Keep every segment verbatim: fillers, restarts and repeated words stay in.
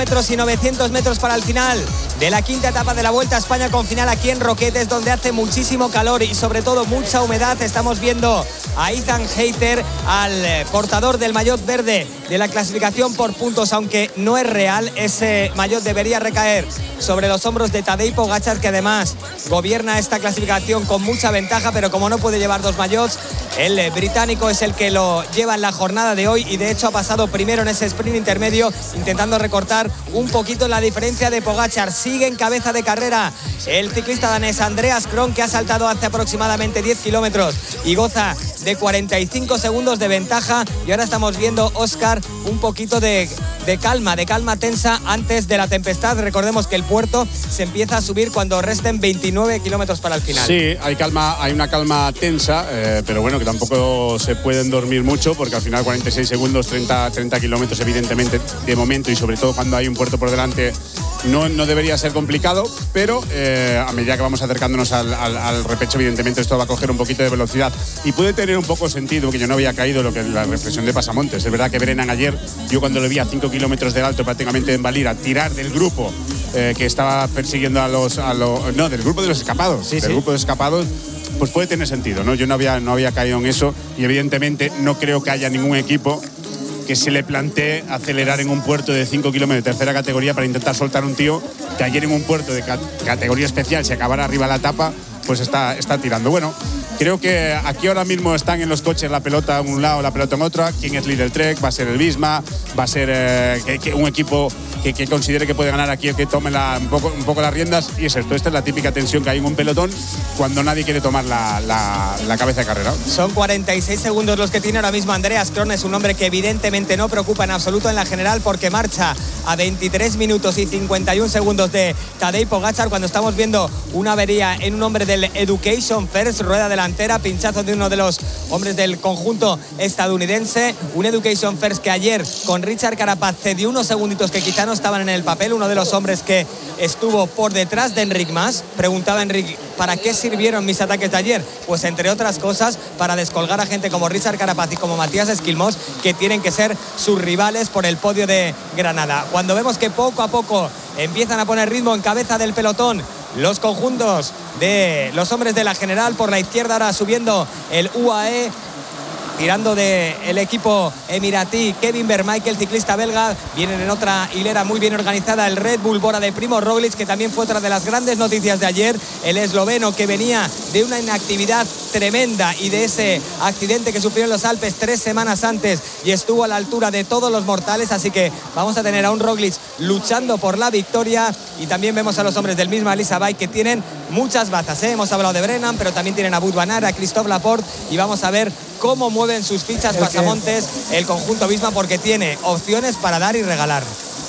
metros y novecientos metros para el final de la quinta etapa de la Vuelta a España, con final aquí en Roquetes, donde hace muchísimo calor y sobre todo mucha humedad. Estamos viendo a Ethan Hayter, al portador del maillot verde de la clasificación por puntos, aunque no es real. Ese maillot debería recaer sobre los hombros de Tadej Pogačar, que además gobierna esta clasificación con mucha ventaja, pero como no puede llevar dos maillots, el británico es el que lo lleva en la jornada de hoy y de hecho ha pasado primero en ese sprint intermedio, intentando recortar un poquito la diferencia de Pogačar. Sigue en cabeza de carrera el ciclista danés Andreas Kron, que ha saltado hace aproximadamente diez kilómetros y goza de cuarenta y cinco segundos de ventaja. Y ahora estamos viendo, Óscar, un poquito de, de calma, de calma tensa antes de la tempestad. Recordemos que el puerto se empieza a subir cuando resten veintinueve kilómetros para el final. Sí, hay calma, hay una calma tensa, eh, pero bueno, que tampoco se pueden dormir mucho, porque al final cuarenta y seis segundos, treinta, treinta kilómetros, evidentemente, de momento, y sobre todo cuando hay un puerto por delante, no, no debería ser complicado, pero eh, a medida que vamos acercándonos al, al, al repecho, evidentemente esto va a coger un poquito de velocidad y puede tener un poco sentido, que yo no había caído lo que la reflexión de Pasamontes. Es verdad que Brennan ayer, yo cuando lo vi a cinco kilómetros del alto, prácticamente en Valira, tirar del grupo eh, que estaba persiguiendo a los, a los no, del grupo de los escapados, sí, del sí. grupo de escapados, pues puede tener sentido, ¿no? Yo no había, no había caído en eso y evidentemente no creo que haya ningún equipo que se le plantee acelerar en un puerto de cinco kilómetros de tercera categoría para intentar soltar un tío que ayer en un puerto de categoría especial, si acabara arriba la etapa, pues está, está tirando. Bueno, creo que aquí ahora mismo están en los coches la pelota en un lado, la pelota en otro. ¿Quién es líder Trek? Va a ser el Visma, va a ser eh, que, que un equipo que, que considere que puede ganar aquí, el que tome la, un, poco, un poco las riendas. Y es esto, esta es la típica tensión que hay en un pelotón cuando nadie quiere tomar la, la, la cabeza de carrera. Son cuarenta y seis segundos los que tiene ahora mismo Andreas Kron. Es un hombre que evidentemente no preocupa en absoluto en la general, porque marcha a veintitrés minutos y cincuenta y un segundos de Tadej Pogačar, cuando estamos viendo una avería en un hombre del Education First, rueda delantera, pinchazo de uno de los hombres del conjunto estadounidense. Un Education First que ayer con Richard Carapaz cedió unos segunditos que quizá no estaban en el papel. Uno de los hombres que estuvo por detrás de Enric Mas. Preguntaba Enric, ¿para qué sirvieron mis ataques de ayer? Pues entre otras cosas para descolgar a gente como Richard Carapaz y como Matías Esquilmós, que tienen que ser sus rivales por el podio de Granada. Cuando vemos que poco a poco empiezan a poner ritmo en cabeza del pelotón los conjuntos de los hombres de la general, por la izquierda ahora subiendo el U A E, tirando del equipo emiratí Kevin Vermaelen, ciclista belga. Vienen en otra hilera muy bien organizada el Red Bull Bora de Primož Roglič, que también fue otra de las grandes noticias de ayer. El esloveno, que venía de una inactividad tremenda y de ese accidente que sufrió en los Alpes tres semanas antes y estuvo a la altura de todos los mortales. Así que vamos a tener a un Roglič luchando por la victoria, y también vemos a los hombres del mismo Elisa Bike, que tienen muchas bazas, ¿eh? Hemos hablado de Brennan, pero también tienen a Wout van Aert, a Christophe Laporte, y vamos a ver cómo mueven sus fichas Pasamontes el conjunto Visma, porque tiene opciones para dar y regalar.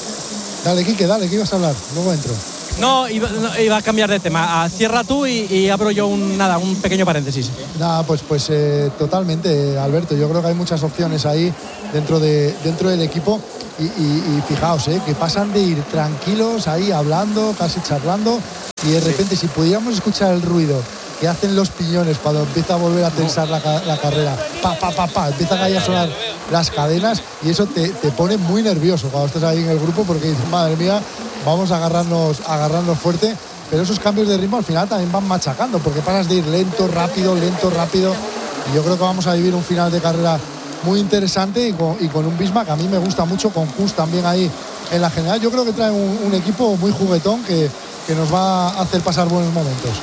Dale, Quique, dale, ¿qué ibas a hablar? Luego entro. No, iba, no, iba a cambiar de tema. Cierra tú y, y abro yo un, nada, un pequeño paréntesis. Nada, pues, pues eh, totalmente, Alberto. Yo creo que hay muchas opciones ahí dentro, de, dentro del equipo. Y, y, y fijaos, eh, que pasan de ir tranquilos ahí hablando, casi charlando, y de repente, sí, si pudiéramos escuchar el ruido que hacen los piñones cuando empieza a volver a tensar la, la carrera, pa, pa, pa, pa, empiezan ahí a sonar las cadenas, y eso te, te pone muy nervioso cuando estás ahí en el grupo, porque dices, madre mía, vamos a agarrarnos, a agarrarnos fuerte. Pero esos cambios de ritmo al final también van machacando, porque pasas de ir lento, rápido, lento, rápido, y yo creo que vamos a vivir un final de carrera muy interesante, y con, y con un Visma que a mí me gusta mucho, con Kuss también ahí en la general. Yo creo que trae un, un equipo muy juguetón que, que nos va a hacer pasar buenos momentos.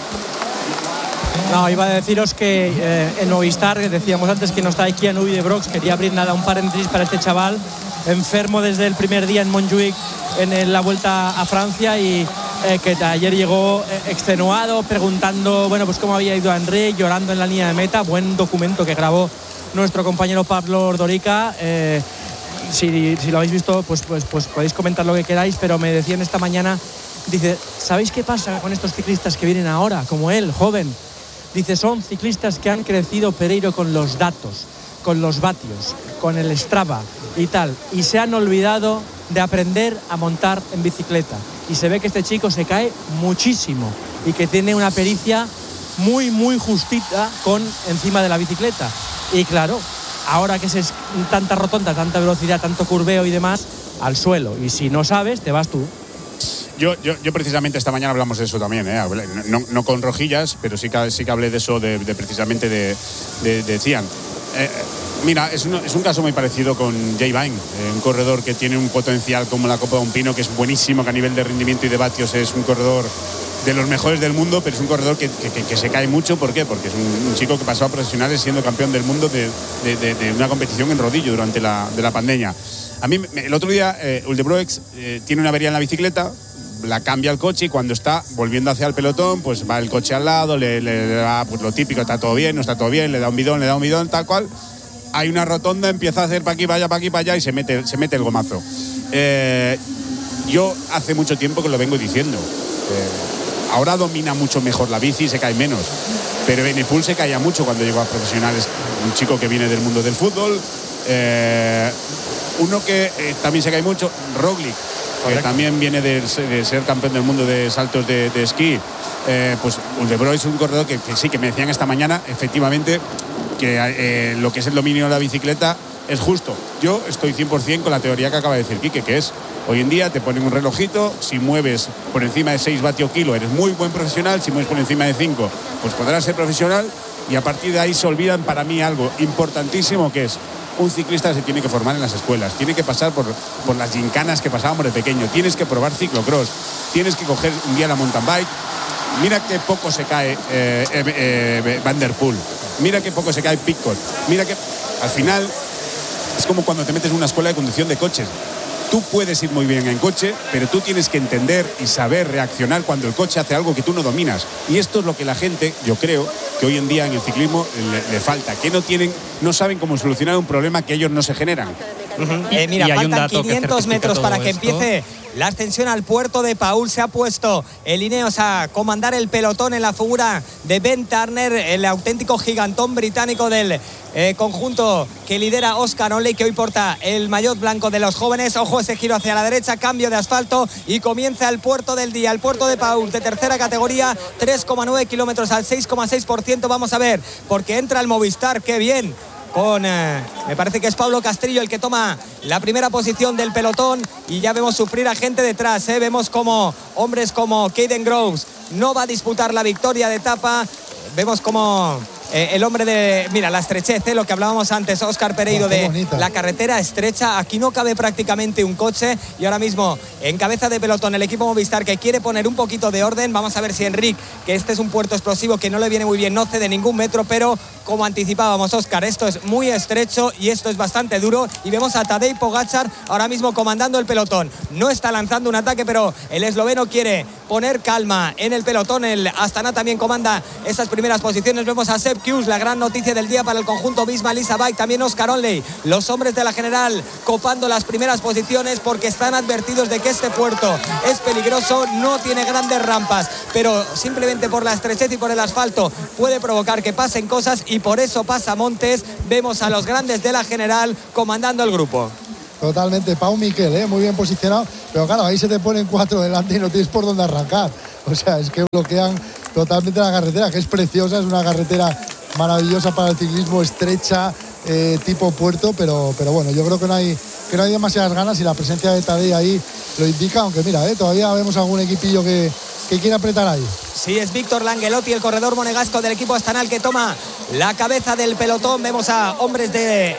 No, iba a deciros que eh, en Movistar, decíamos antes que no está aquí Anubi de Brox, quería abrir nada, un paréntesis para este chaval, enfermo desde el primer día en Montjuic en la Vuelta a Francia, y eh, que ayer llegó eh, extenuado, preguntando, bueno, pues cómo había ido a Enric, llorando en la línea de meta. Buen documento que grabó nuestro compañero Pablo Ordorica. Eh, si, si lo habéis visto, pues, pues, pues podéis comentar lo que queráis, pero me decían esta mañana, dice, ¿sabéis qué pasa con estos ciclistas que vienen ahora, como él, joven? Dice, son ciclistas que han crecido, Pereiro, con los datos, con los vatios, con el Strava y tal, y se han olvidado de aprender a montar en bicicleta. Y se ve que este chico se cae muchísimo y que tiene una pericia muy, muy justita con encima de la bicicleta. Y claro, ahora que es tanta rotonda, tanta velocidad, tanto curveo y demás, al suelo. Y si no sabes, te vas tú. Yo, yo, yo precisamente esta mañana hablamos de eso también, ¿eh? no, no con rojillas, pero sí que, sí que hablé de eso, de, de precisamente de, de, de Cian. Eh, mira, es un, es un caso muy parecido con Jay Vine, eh, un corredor que tiene un potencial como la Copa de un Pino, que es buenísimo, que a nivel de rendimiento y de vatios es un corredor de los mejores del mundo, pero es un corredor que, que, que, que se cae mucho. ¿Por qué? Porque es un, un chico que pasó a profesionales siendo campeón del mundo de, de, de, de una competición en rodillo durante la, de la pandemia. A mí, el otro día, eh, Uldebroeks eh, tiene una avería en la bicicleta, la cambia el coche y cuando está volviendo hacia el pelotón, pues va el coche al lado, le, le, le da pues lo típico, está todo bien, no está todo bien, le da un bidón, le da un bidón, tal cual. Hay una rotonda, empieza a hacer para aquí, para allá, para aquí, para allá y se mete, se mete el gomazo. Eh, yo hace mucho tiempo que lo vengo diciendo. Eh, ahora domina mucho mejor la bici y se cae menos. Pero Benepul se caía mucho cuando llegó a profesionales. Un chico que viene del mundo del fútbol. Eh, uno que eh, también se cae mucho, Roglic, que también viene de, de ser campeón del mundo de saltos de, de esquí. Eh, pues Uldebroeks es un corredor que, que sí, que me decían esta mañana, efectivamente, que eh, lo que es el dominio de la bicicleta es justo. Yo estoy cien por ciento con la teoría que acaba de decir Quique, que es, hoy en día te ponen un relojito, si mueves por encima de seis vatios kilo eres muy buen profesional, si mueves por encima de cinco, pues podrás ser profesional, y a partir de ahí se olvidan para mí algo importantísimo, que es un ciclista se tiene que formar en las escuelas, tiene que pasar por, por las gincanas que pasábamos de pequeño, tienes que probar ciclocross, tienes que coger un día la mountain bike. Mira qué poco se cae eh, eh, eh, Van der Poel, mira qué poco se cae Pidcock, mira que al final es como cuando te metes en una escuela de conducción de coches. Tú puedes ir muy bien en coche, pero tú tienes que entender y saber reaccionar cuando el coche hace algo que tú no dominas. Y esto es lo que la gente, yo creo, que hoy en día en el ciclismo le, le falta, que no tienen, no saben cómo solucionar un problema que ellos no se generan. Uh-huh. eh, mira, faltan quinientos metros para que empiece la ascensión al puerto de Paúl. Se ha puesto el Ineos a comandar el pelotón en la figura de Ben Turner, el auténtico gigantón británico del eh, conjunto que lidera Oscar Onley, que hoy porta el maillot blanco de los jóvenes. Ojo ese giro hacia la derecha, cambio de asfalto y comienza el puerto del día, el puerto de Paúl, de tercera categoría, tres coma nueve kilómetros al seis coma seis por ciento. Vamos a ver, porque entra el Movistar, qué bien. Con, eh, me parece que es Pablo Castrillo el que toma la primera posición del pelotón, y ya vemos sufrir a gente detrás, ¿eh? Vemos como hombres como Caden Groves no va a disputar la victoria de etapa. Vemos como eh, el hombre de, mira, la estrechez, ¿eh? Lo que hablábamos antes, Óscar Pereiro, oh, de bonita. La carretera estrecha, aquí no cabe prácticamente un coche, y ahora mismo en cabeza de pelotón el equipo Movistar, que quiere poner un poquito de orden. Vamos a ver si Enric, que este es un puerto explosivo que no le viene muy bien, no cede ningún metro, pero como anticipábamos, Óscar, esto es muy estrecho y esto es bastante duro, y vemos a Tadej Pogačar ahora mismo comandando el pelotón. No está lanzando un ataque, pero el esloveno quiere poner calma en el pelotón. El Astana también comanda esas primeras posiciones. Vemos a Sepp Kuss, la gran noticia del día para el conjunto Visma-Lease Bike, también Oscar Onley, los hombres de la general copando las primeras posiciones, porque están advertidos de que este puerto es peligroso, no tiene grandes rampas, pero simplemente por la estrechez y por el asfalto puede provocar que pasen cosas, y por eso pasa Montes. Vemos a los grandes de la general comandando el grupo. Totalmente, Pau Miquel, ¿eh? Muy bien posicionado, pero claro, ahí se te ponen cuatro delante y no tienes por dónde arrancar. O sea, es que bloquean totalmente la carretera, que es preciosa, es una carretera maravillosa para el ciclismo, estrecha, eh, tipo puerto, pero, pero bueno, yo creo que no hay que no hay demasiadas ganas, y la presencia de Tadej ahí lo indica, aunque mira, eh, todavía vemos algún equipillo que, que quiere apretar ahí. Sí, es Víctor Langelotti, el corredor monegasco del equipo Astana, que toma la cabeza del pelotón. Vemos a hombres de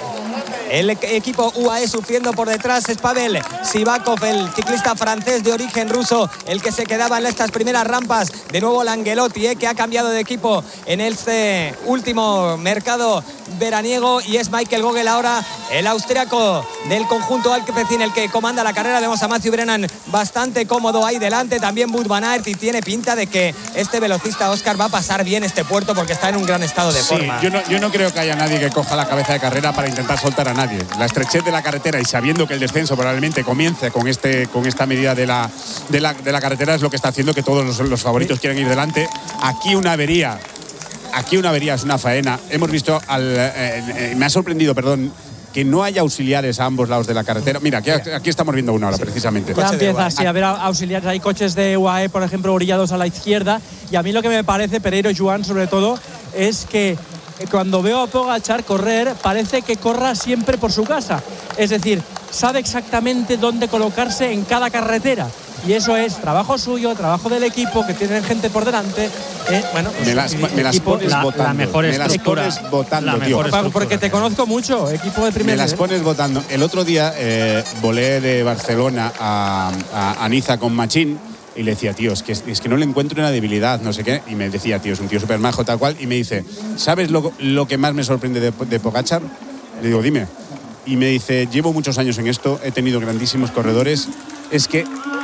el equipo U A E sufriendo por detrás. Es Pavel Sivakov, el ciclista francés de origen ruso, el que se quedaba en estas primeras rampas. De nuevo Langelotti, eh, que ha cambiado de equipo en este último mercado veraniego, y es Michael Vogel ahora, el austriaco del conjunto Alpecin, el que comanda la carrera. Vemos a Matthew Brennan bastante cómodo ahí delante, también Wout van Aert, y tiene pinta de que este velocista Óscar va a pasar bien este puerto, porque está en un gran estado de sí, forma. Yo no, yo no creo que haya nadie que coja la cabeza de carrera para intentar soltar a nadie. La estrechez de la carretera, y sabiendo que el descenso probablemente comience con, este, con esta medida de la, de, la, de la carretera, es lo que está haciendo que todos los, los favoritos sí. quieran ir delante. Aquí una avería, aquí una avería es una faena. Hemos visto, al, eh, eh, me ha sorprendido, perdón, que no haya auxiliares a ambos lados de la carretera. Mira, aquí, aquí estamos viendo una ahora, sí. precisamente. Ya empieza así a ver auxiliares. Hay coches de U A E, por ejemplo, orillados a la izquierda. Y a mí lo que me parece, Pereiro y Joan, sobre todo, es que cuando veo a Pogačar correr, parece que corra siempre por su casa. Es decir, sabe exactamente dónde colocarse en cada carretera. Y eso es trabajo suyo, trabajo del equipo, que tienen gente por delante. Eh, bueno, pues me las, me las pones la, votando. La mejor me las pones votando, la tío. mejor porque te conozco mucho, equipo de primer Me las nivel. pones votando. El otro día eh, volé de Barcelona a, a, a Niza con Machín y le decía, tío, es que, es que no le encuentro una debilidad, no sé qué. Y me decía, tío, es un tío súper majo, tal cual. Y me dice, ¿sabes lo, lo que más me sorprende de, de Pogačar? Le digo, dime. Y me dice, llevo muchos años en esto, he tenido grandísimos corredores. Es que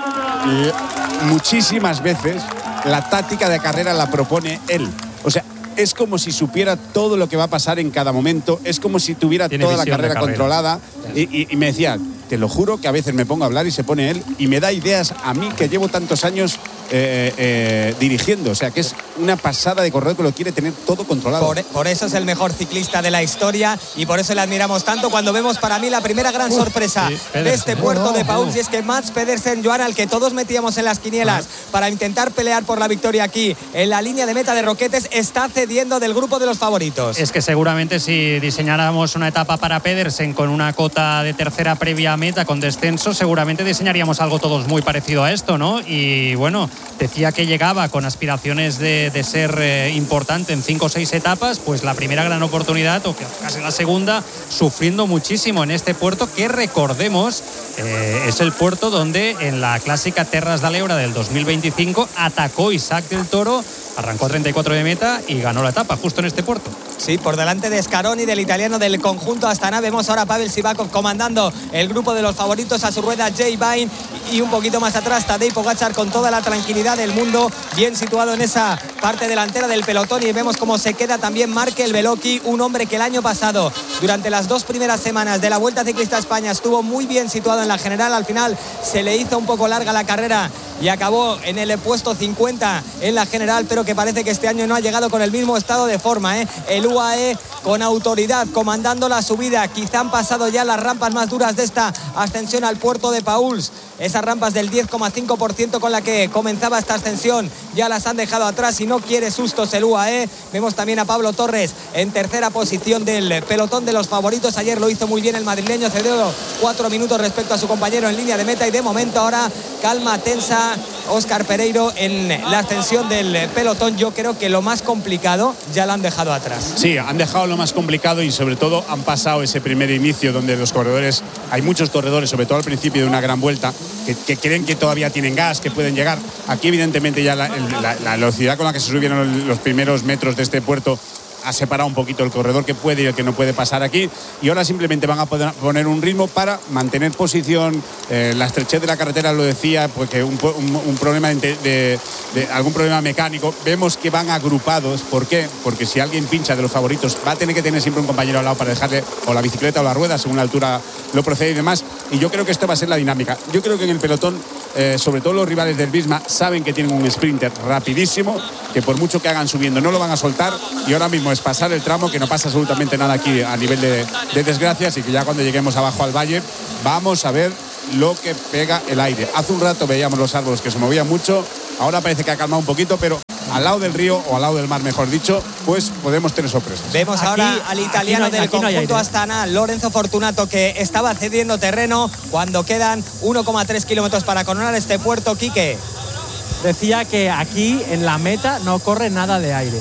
muchísimas veces la táctica de carrera la propone él. O sea, es como si supiera todo lo que va a pasar en cada momento, es como si tuviera Tiene toda la visión de carrera, carrera. controlada. Y, y, y me decía, te lo juro que a veces me pongo a hablar y se pone él y me da ideas a mí que llevo tantos años eh, eh, dirigiendo. O sea, que es una pasada de corredor que lo quiere tener todo controlado. Por, por eso es el mejor ciclista de la historia y por eso le admiramos tanto cuando vemos para mí la primera gran Uf, sorpresa sí, de este puerto No, no, de Pauls, no. y es que Mats Pedersen, Joan, al que todos metíamos en las quinielas para intentar pelear por la victoria aquí en la línea de meta de Roquetes, está cediendo del grupo de los favoritos. Es que seguramente si diseñáramos una etapa para Pedersen con una cota de tercera previa a meta con descenso, seguramente diseñaríamos algo todos muy parecido a esto, ¿no? Y bueno, decía que llegaba con aspiraciones de, de ser eh, importante en cinco o seis etapas, pues la primera gran oportunidad, o casi la segunda, sufriendo muchísimo en este puerto que, recordemos, eh, es el puerto donde en la clásica Terras de l'Ebre del dos mil veinticinco atacó Isaac del Toro, arrancó a treinta y cuatro de meta y ganó la etapa justo en este puerto. Sí, por delante de Scaroni, del italiano del conjunto Astana. Vemos ahora a Pavel Sivakov comandando el grupo de los favoritos, a su rueda Jay Vine, y un poquito más atrás Tadej Pogačar con toda la tranquilidad del mundo, bien situado en esa parte delantera del pelotón. Y vemos cómo se queda también Markel Beloki, un hombre que el año pasado, durante las dos primeras semanas de la Vuelta Ciclista a España, estuvo muy bien situado en la general. Al final se le hizo un poco larga la carrera y acabó en el puesto cincuenta en la general, pero que parece que este año no ha llegado con el mismo estado de forma, ¿eh? El U A E con autoridad comandando la subida. Quizá han pasado ya las rampas más duras de esta ascensión al puerto de Pauls. Esas rampas del diez coma cinco por ciento con la que comenzaba esta ascensión ya las han dejado atrás y no quiere sustos el U A E. Vemos también a Pablo Torres en tercera posición del pelotón de los favoritos. Ayer lo hizo muy bien el madrileño, cedió cuatro minutos respecto a su compañero en línea de meta, y de momento ahora calma tensa Óscar Pereiro en la ascensión del pelotón. Yo creo que lo más complicado ya lo han dejado atrás. Sí, han dejado lo más complicado y sobre todo han pasado ese primer inicio donde los corredores, hay muchos corredores, sobre todo al principio de una gran vuelta, que, que creen que todavía tienen gas, que pueden llegar. Aquí evidentemente ya la, la, la velocidad con la que se subieron los primeros metros de este puerto ha separado un poquito el corredor que puede y el que no puede pasar aquí, y ahora simplemente van a poder poner un ritmo para mantener posición. Eh, la estrechez de la carretera lo decía, porque un, un, un problema de, de, de algún problema mecánico. Vemos que van agrupados. ¿Por qué? Porque si alguien pincha de los favoritos va a tener que tener siempre un compañero al lado para dejarle o la bicicleta o la rueda según la altura lo procede y demás, y yo creo que esta va a ser la dinámica. Yo creo que en el pelotón, eh, sobre todo los rivales del Visma, saben que tienen un sprinter rapidísimo, que por mucho que hagan subiendo no lo van a soltar, y ahora mismo es pasar el tramo, que no pasa absolutamente nada aquí a nivel de, de desgracias, y que ya cuando lleguemos abajo al valle vamos a ver lo que pega el aire. Hace un rato veíamos los árboles que se movían mucho, ahora parece que ha calmado un poquito, pero al lado del río, o al lado del mar mejor dicho, pues podemos tener sorpresas. Vemos Aquí- ahora al italiano aquí no hay- del aquí no hay conjunto aire. Astana, Lorenzo Fortunato, que estaba cediendo terreno cuando quedan uno coma tres kilómetros para coronar este puerto. Quique. Decía que aquí en la meta no corre nada de aire.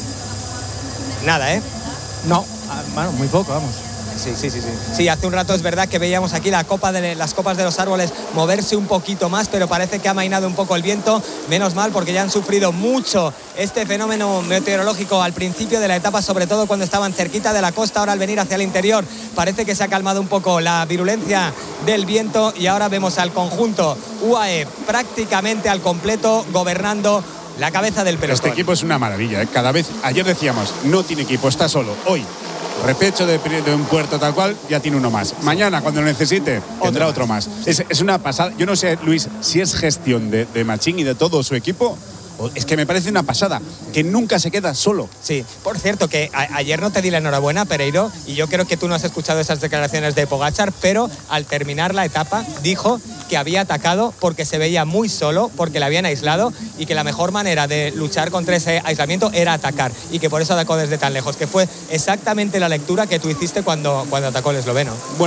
Nada, ¿eh? No, ah, bueno, muy poco, vamos. Sí, sí, sí, sí. Sí, hace un rato es verdad que veíamos aquí la copa de, las copas de los árboles moverse un poquito más, pero parece que ha amainado un poco el viento. Menos mal, porque ya han sufrido mucho este fenómeno meteorológico al principio de la etapa, sobre todo cuando estaban cerquita de la costa. Ahora al venir hacia el interior parece que se ha calmado un poco la virulencia del viento, y ahora vemos al conjunto U A E prácticamente al completo gobernando la cabeza del pelotón. Este equipo es una maravilla, ¿eh? Cada vez, ayer decíamos, no tiene equipo, está solo. Hoy, repecho de, de un puerto tal cual, ya tiene uno más. Mañana, cuando lo necesite, tendrá otro más. Es, es una pasada. Yo no sé, Luis, si es gestión de, de Machín y de todo su equipo, o es que me parece una pasada, que nunca se queda solo. Sí, por cierto, que a- ayer no te di la enhorabuena, Pereiro, y yo creo que tú no has escuchado esas declaraciones de Pogačar, pero al terminar la etapa dijo que había atacado porque se veía muy solo, porque le habían aislado, y que la mejor manera de luchar contra ese aislamiento era atacar, y que por eso atacó desde tan lejos, que fue exactamente la lectura que tú hiciste cuando, cuando atacó el esloveno. Bueno, yo,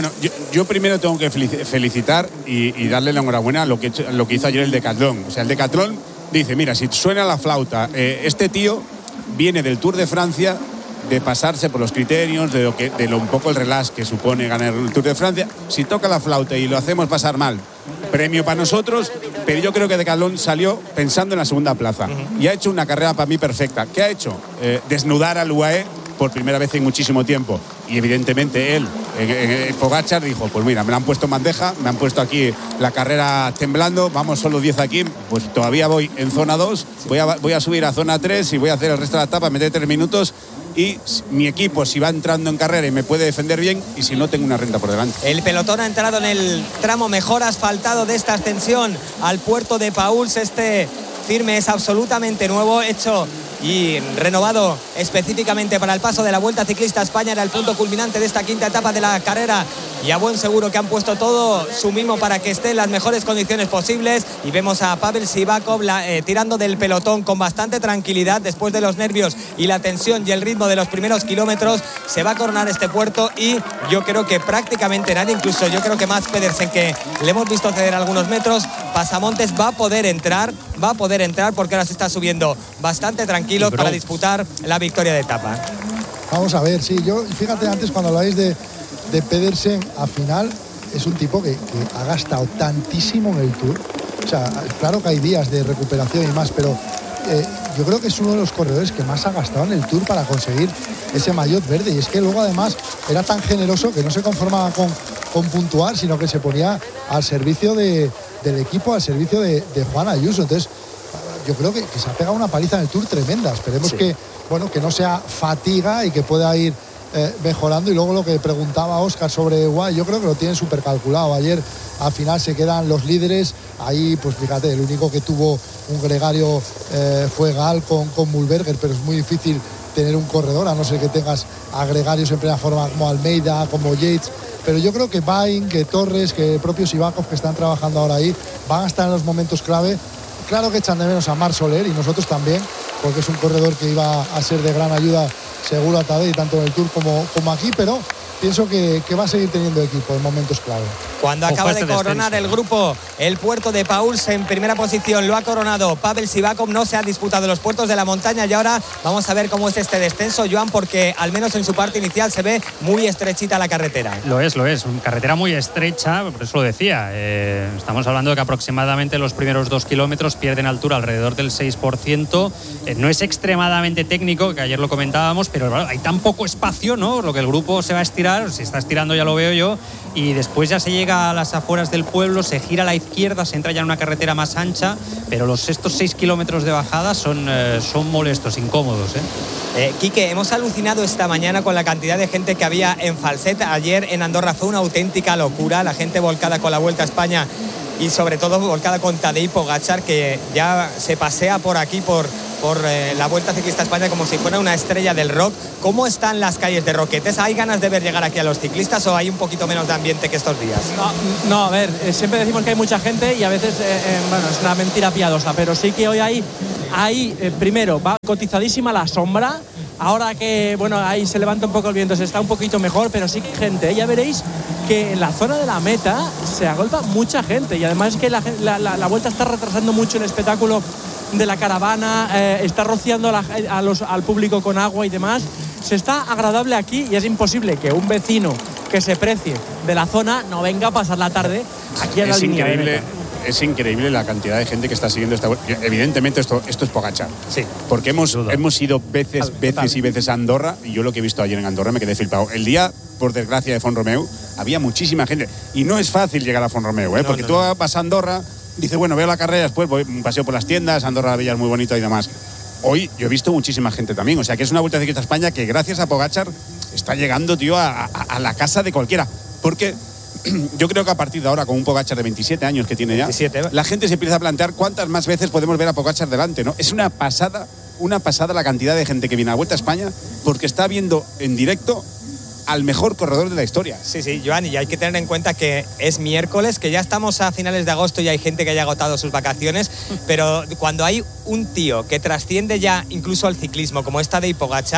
yo primero tengo que felicitar y, y darle la enhorabuena a lo que, lo que hizo ayer el Decathlon. O sea, el Decathlon dice, mira, si suena la flauta, eh, este tío viene del Tour de Francia, de pasarse por los criterios, de lo, que, de lo un poco el relax que supone ganar el Tour de Francia. Si toca la flauta y lo hacemos pasar mal, premio para nosotros, pero yo creo que Decathlon salió pensando en la segunda plaza. Uh-huh. Y ha hecho una carrera para mí perfecta. ¿Qué ha hecho? Eh, desnudar al U A E por primera vez en muchísimo tiempo. Y evidentemente él, eh, eh, Pogačar, dijo, pues mira, me la han puesto en bandeja, me han puesto aquí la carrera temblando, vamos solo diez aquí, pues todavía voy en zona dos, voy a, voy a subir a zona tres y voy a hacer el resto de la etapa, meter tres minutos. Y mi equipo, si va entrando en carrera y me puede defender bien, y si no, tengo una renta por delante. El pelotón ha entrado en el tramo mejor asfaltado de esta ascensión al puerto de Pauls. Este firme es absolutamente nuevo, hecho y renovado específicamente para el paso de la Vuelta Ciclista a España. Era el punto culminante de esta quinta etapa de la carrera, y a buen seguro que han puesto todo su mimo para que esté en las mejores condiciones posibles. Y vemos a Pavel Sivakov la, eh, tirando del pelotón con bastante tranquilidad después de los nervios y la tensión y el ritmo de los primeros kilómetros. Se va a coronar este puerto y yo creo que prácticamente nadie, incluso yo creo que Mads Pedersen, que le hemos visto ceder algunos metros, Pasamontes va a poder entrar, va a poder entrar porque ahora se está subiendo bastante tranquilo para disputar la victoria de etapa. Vamos a ver, sí, yo, fíjate, antes cuando habláis de, de Pedersen, al final es un tipo que, que ha gastado tantísimo en el Tour. O sea, claro que hay días de recuperación y más, pero eh, yo creo que es uno de los corredores que más ha gastado en el Tour para conseguir ese maillot verde. Y es que luego además era tan generoso que no se conformaba con, con puntuar, sino que se ponía al servicio de, del equipo, al servicio de, de Juan Ayuso. Entonces, yo creo que, que se ha pegado una paliza en el Tour tremenda. Esperemos sí. que, bueno, que no sea fatiga y que pueda ir eh, mejorando. Y luego lo que preguntaba Óscar sobre Guay, yo creo que lo tienen súper calculado. Ayer al final se quedan los líderes. Ahí, pues fíjate, el único que tuvo un gregario eh, fue Gal con, con Mühlberger, pero es muy difícil tener un corredor, a no ser que tengas agregarios en plena forma como Almeida, como Yates. Pero yo creo que Bain, que Torres, que el propio Sivakov, que están trabajando ahora ahí, van a estar en los momentos clave. Claro que echan de menos a Marc Soler, y nosotros también, porque es un corredor que iba a ser de gran ayuda seguro a Tadej, tanto en el Tour como, como aquí, pero pienso que, que va a seguir teniendo equipo en momentos clave. Cuando acaba de coronar el grupo el puerto de Pauls, en primera posición lo ha coronado Pavel Sivakov. No se han disputado los puertos de la montaña y ahora vamos a ver cómo es este descenso, Joan, porque al menos en su parte inicial se ve muy estrechita la carretera. Lo es, lo es, una carretera muy estrecha, por eso lo decía. Eh, estamos hablando de que aproximadamente los primeros dos kilómetros pierden altura alrededor del seis por ciento. Eh, no es extremadamente técnico, que ayer lo comentábamos, pero bueno, hay tan poco espacio, ¿no? Lo que el grupo se va a estirar, se está estirando, ya lo veo yo, y después ya se llega a las afueras del pueblo, se gira a la izquierda, se entra ya en una carretera más ancha, pero los estos seis kilómetros de bajada son, eh, son molestos, incómodos, ¿eh? Eh, Quique, hemos alucinado esta mañana con la cantidad de gente que había en Falset. Ayer en Andorra fue una auténtica locura, la gente volcada con la Vuelta a España y sobre todo volcada con Tadej Pogačar, que ya se pasea por aquí, por, por eh, la Vuelta Ciclista a España como si fuera una estrella del rock. ¿Cómo están las calles de Roquetes? ¿Hay ganas de ver llegar aquí a los ciclistas o hay un poquito menos de ambiente que estos días? No, no a ver, eh, siempre decimos que hay mucha gente y a veces, eh, eh, bueno, es una mentira piadosa, pero sí que hoy hay, hay eh, primero, va cotizadísima la sombra. Ahora que, bueno, ahí se levanta un poco el viento, se está un poquito mejor, pero sí que hay gente. Ya veréis que en la zona de la meta se agolpa mucha gente y además es que la, la, la, la Vuelta está retrasando mucho el espectáculo de la caravana, eh, está rociando a la, a los, al público con agua y demás. Se está agradable aquí y es imposible que un vecino que se precie de la zona no venga a pasar la tarde aquí en la línea de meta. Es increíble la cantidad de gente que está siguiendo esta vuelta. Evidentemente esto, esto es Pogačar. Sí. Porque hemos, hemos ido veces, Total. veces y veces a Andorra, y yo lo que he visto ayer en Andorra me quedé flipado. El día, por desgracia, de Font-Romeu, había muchísima gente. Y no es fácil llegar a Font-Romeu, ¿eh? No, porque no, tú no. vas a Andorra, dices, bueno, veo la carrera, después voy, paseo por las tiendas, Andorra la Villa es muy bonito y demás. Hoy yo he visto muchísima gente también. O sea que es una Vuelta Ciclista a España que gracias a Pogačar está llegando, tío, a, a, a la casa de cualquiera. Porque yo creo que a partir de ahora, con un Pogačar de veintisiete años que tiene ya, veintisiete, la gente se empieza a plantear cuántas más veces podemos ver a Pogačar delante, ¿no? Es una pasada, una pasada la cantidad de gente que viene a la Vuelta a España porque está viendo en directo al mejor corredor de la historia. Sí, sí, Joan, y hay que tener en cuenta que es miércoles, que ya estamos a finales de agosto y hay gente que haya agotado sus vacaciones, pero cuando hay un tío que trasciende ya incluso al ciclismo, como es Tadej Pogačar,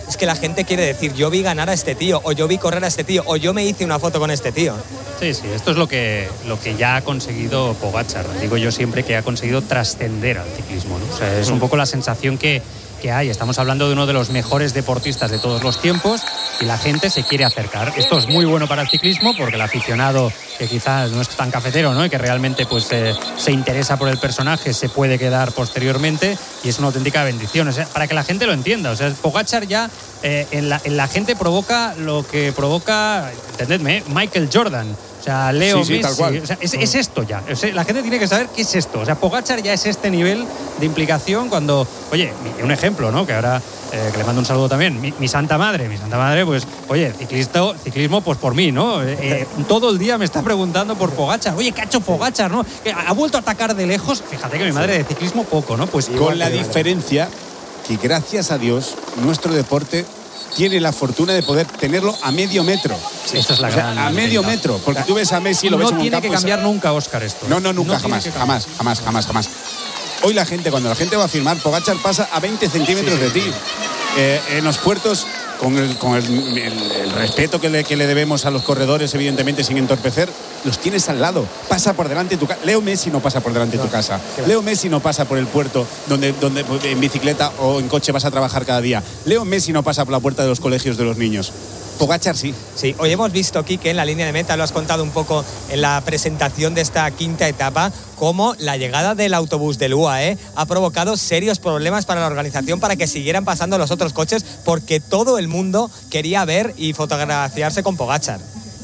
es que la gente quiere decir, yo vi ganar a este tío, o yo vi correr a este tío, o yo me hice una foto con este tío. Sí, sí, esto es lo que, lo que ya ha conseguido Pogačar. Digo yo siempre que ha conseguido trascender al ciclismo, ¿no? O sea, es un poco la sensación que, que hay. Estamos hablando de uno de los mejores deportistas de todos los tiempos y la gente se quiere acercar. Esto es muy bueno para el ciclismo porque el aficionado, que quizás no es tan cafetero, ¿no? Y que realmente pues eh, se interesa por el personaje, se puede quedar posteriormente y es una auténtica bendición. O sea, para que la gente lo entienda. O sea, Pogačar ya eh, en, la, en la gente provoca lo que provoca, entendedme, ¿eh? Michael Jordan. O sea, Leo sí, sí, Messi, tal cual. o sea, es, es esto ya. O sea, la gente tiene que saber qué es esto. O sea, Pogačar ya es este nivel de implicación cuando, oye, un ejemplo, ¿no? Que ahora eh, que le mando un saludo también. Mi, mi santa madre, mi santa madre, pues, oye, ciclista, ciclismo, pues por mí, ¿no? Eh, todo el día me está preguntando por Pogačar. Oye, ¿qué ha hecho Pogačar, no? Que ha vuelto a atacar de lejos. Fíjate que mi madre de ciclismo poco, ¿no? Pues con la diferencia que gracias a Dios nuestro deporte tiene la fortuna de poder tenerlo a medio metro. Sí, eso es la o sea, gran a medio verdad. metro, porque tú ves a Messi y lo no ves en un tiene campo, que cambiar nunca, Óscar, esto. No, no, nunca, no jamás, tiene que jamás, jamás, jamás, jamás, jamás. Hoy la gente, cuando la gente va a firmar, Pogačar pasa a veinte centímetros Sí, sí, de ti. sí. Eh, en los puertos, con el, con el, el, el respeto que le, que le debemos a los corredores, evidentemente sin entorpecer, los tienes al lado. Pasa por delante de tu casa. Leo Messi no pasa por delante de tu casa. Leo Messi no pasa por el puerto donde, donde en bicicleta o en coche vas a trabajar cada día. Leo Messi no pasa por la puerta de los colegios de los niños. Pogačar sí. Sí, hoy hemos visto, Quique, en la línea de meta, lo has contado un poco en la presentación de esta quinta etapa, cómo la llegada del autobús del U A E ha provocado serios problemas para la organización para que siguieran pasando los otros coches, porque todo el mundo quería ver y fotografiarse con Pogačar.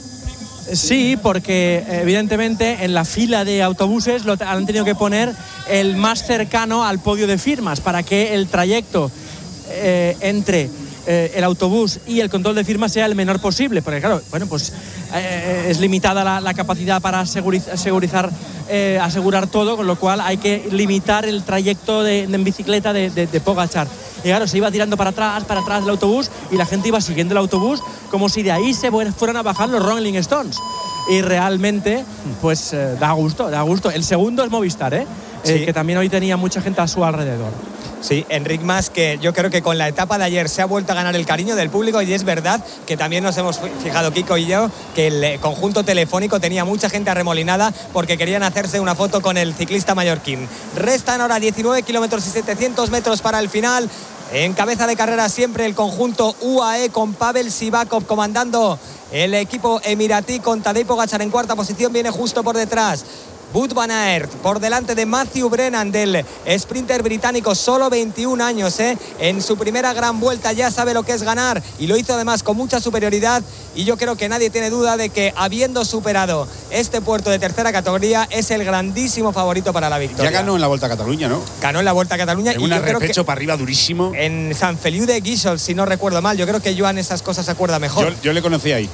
Sí, porque evidentemente en la fila de autobuses lo han tenido que poner el más cercano al podio de firmas para que el trayecto eh, entre eh, el autobús y el control de firmas sea el menor posible, porque claro, bueno, pues eh, es limitada la, la capacidad para aseguriz- asegurizar, eh, asegurar todo, con lo cual hay que limitar el trayecto de, de en bicicleta de, de, de Pogačar. Y claro, se iba tirando para atrás, para atrás del autobús y la gente iba siguiendo el autobús como si de ahí se fueran a bajar los Rolling Stones. Y realmente, pues eh, da gusto, da gusto. El segundo es Movistar, ¿eh? Sí. Eh, que también hoy tenía mucha gente a su alrededor. Sí, Enric Mas, que yo creo que con la etapa de ayer se ha vuelto a ganar el cariño del público, y es verdad que también nos hemos fijado, Kiko y yo, que el conjunto telefónico tenía mucha gente arremolinada porque querían hacerse una foto con el ciclista mallorquín. Restan ahora diecinueve kilómetros y setecientos metros para el final. En cabeza de carrera siempre el conjunto U A E con Pavel Sivakov comandando el equipo emiratí, con Tadej Pogačar en cuarta posición, viene justo por detrás Wout van Aert, por delante de Matthew Brennan, del sprinter británico, solo veintiún años, ¿eh? En su primera gran vuelta ya sabe lo que es ganar y lo hizo además con mucha superioridad, y yo creo que nadie tiene duda de que, habiendo superado este puerto de tercera categoría, es el grandísimo favorito para la victoria. Ya ganó en la Vuelta a Cataluña, ¿no? Ganó en la Vuelta a Cataluña en y un yo creo repecho que para arriba durísimo. En San Feliu de Guíxols, si no recuerdo mal. Yo creo que Joan esas cosas se acuerda mejor. Yo, yo le conocí ahí.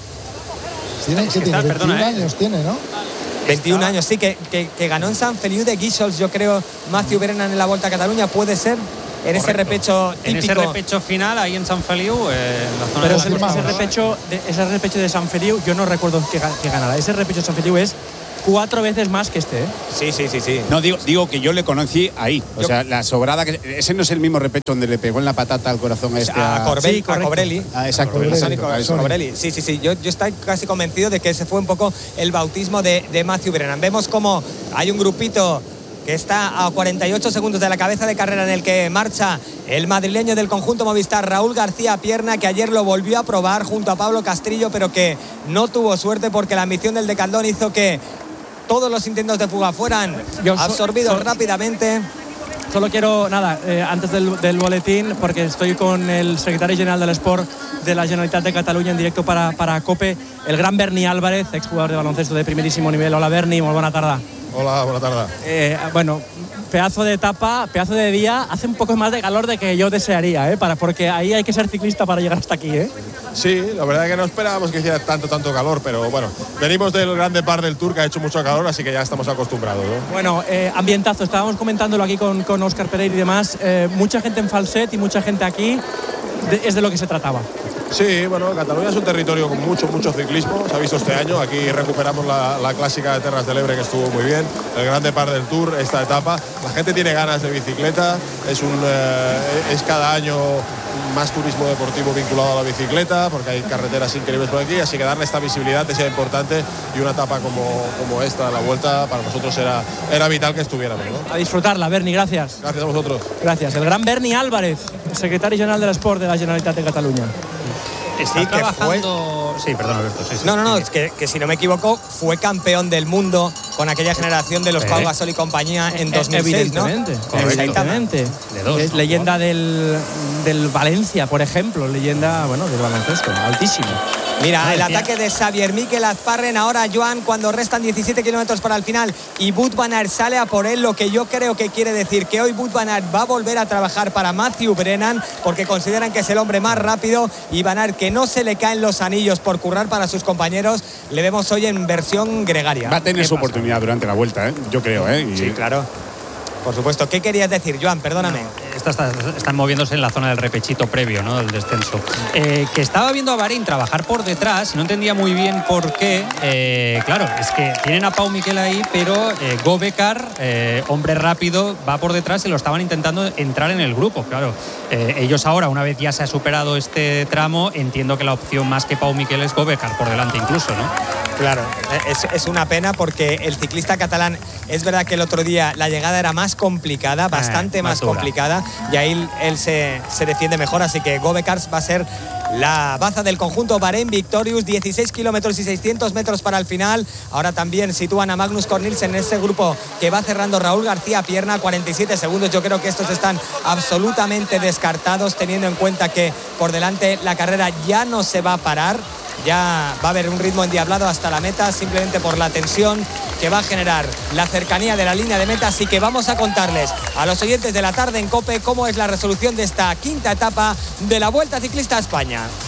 Tiene, ¿qué tiene? veintiún años tiene, ¿no? veintiún años, sí, que, que, que ganó en San Feliu de Guíxols, yo creo, Matthew Brennan en la Vuelta a Cataluña, puede ser, en Correcto. ese repecho típico. En ese repecho final, ahí en San Feliu, eh, en la zona Pero de ese, confirmado, ese, ¿no? repecho de, ese repecho de San Feliu, yo no recuerdo que, que ganara. Ese repecho de San Feliu es cuatro veces más que este, ¿eh? Sí, sí, sí, sí. No, digo, digo que yo le conocí ahí. O Yo- sea, la sobrada que. Ese no es el mismo repecho donde le pegó en la patata al corazón a este. A, a- Corbel, sí, a correcto. Cobrelli. Ah, exacto. Corbelli. Sonny exacto, Cor- a eso. Cobrelli. Sí, sí, sí. Yo, yo estoy casi convencido de que ese fue un poco el bautismo de, de Matthew Brennan. Vemos como hay un grupito que está a cuarenta y ocho segundos de la cabeza de carrera, en el que marcha el madrileño del conjunto Movistar, Raúl García Pierna, que ayer lo volvió a probar junto a Pablo Castrillo, pero que no tuvo suerte porque la ambición del Decathlon hizo que todos los intentos de fuga fueran Yo so- absorbidos so- rápidamente. Solo quiero, nada, eh, antes del, del boletín, porque estoy con el secretario general del Sport de la Generalitat de Cataluña en directo para, para COPE, el gran Berni Álvarez, exjugador de baloncesto de primerísimo nivel. Hola Berni, muy buena tarde. Hola, buena tarde. Eh, bueno, pedazo de etapa, pedazo de día, hace un poco más de calor de que yo desearía, ¿eh? Para, porque ahí hay que ser ciclista para llegar hasta aquí, ¿eh? Sí, la verdad es que no esperábamos que hiciera tanto, tanto calor, pero bueno, venimos del grande par del Tour, que ha hecho mucho calor, así que ya estamos acostumbrados, ¿no? Bueno, eh, ambientazo, estábamos comentándolo aquí con, con Óscar Pereira y demás, eh, mucha gente en falset y mucha gente aquí, de- es de lo que se trataba. Sí, bueno, Cataluña es un territorio con mucho, mucho ciclismo. Se ha visto este año. Aquí recuperamos la, la clásica de Terras del Ebre, que estuvo muy bien. El Grande Par del Tour, esta etapa. La gente tiene ganas de bicicleta. Es, un, eh, es cada año más turismo deportivo vinculado a la bicicleta, porque hay carreteras increíbles por aquí. Así que darle esta visibilidad es importante. Y una etapa como, como esta, la Vuelta, para nosotros era, era vital que estuviéramos, ¿no? A disfrutarla, Berni, gracias. Gracias a vosotros. Gracias. El gran Berni Álvarez, secretario general del Sport de la Generalitat de Cataluña. Está Sí, que trabajando. Sí, perdón, Alberto. Sí, sí. No, no, no, es que, que si no me equivoco, fue campeón del mundo con aquella generación de los Sí. Pau Gasol y compañía en dos mil seis, ¿no? Evidentemente, Correcto. evidentemente. De dos, Es ¿no? leyenda del, del Valencia, por ejemplo, leyenda, bueno, del baloncesto, altísimo. Mira, Ah, el decía- ataque de Xavier Miquel Azparren, ahora Joan, cuando restan diecisiete kilómetros para el final y Wout van Aert sale a por él, lo que yo creo que quiere decir que hoy Wout van Aert va a volver a trabajar para Matthew Brennan, porque consideran que es el hombre más rápido, y Van Aert, que no se le caen los anillos por currar para sus compañeros, le vemos hoy en versión gregaria. Va a tener ¿Qué su pasa? oportunidad durante la Vuelta, ¿eh? Yo creo, ¿eh? Y Sí, claro. Por supuesto. ¿Qué querías decir, Joan? Perdóname. Está- está- están moviéndose en la zona del repechito previo, ¿no? Del descenso. Eh, que estaba viendo a Bahrein trabajar por detrás y no entendía muy bien por qué. Eh, claro, es que tienen a Pau Miquel ahí, pero eh, Gobekar, eh, hombre rápido, va por detrás y lo estaban intentando entrar en el grupo. Claro, eh, ellos ahora, una vez ya se ha superado este tramo, entiendo que la opción más que Pau Miquel es Gobekar por delante incluso, ¿no? Claro, es, es una pena porque el ciclista catalán, es verdad que el otro día la llegada era más complicada, bastante más más dura. complicada, y ahí él se, se defiende mejor, así que Gobekar va a ser la baza del conjunto Bahrein Victorious, dieciséis kilómetros y seiscientos metros para el final. Ahora también sitúan a Magnus Cornilsen en ese grupo que va cerrando Raúl García Pierna, cuarenta y siete segundos. Yo creo que estos están absolutamente descartados, teniendo en cuenta que por delante la carrera ya no se va a parar. Ya va a haber un ritmo endiablado hasta la meta, simplemente por la tensión que va a generar la cercanía de la línea de meta. Así que vamos a contarles a los oyentes de la tarde en COPE cómo es la resolución de esta quinta etapa de la Vuelta Ciclista a España.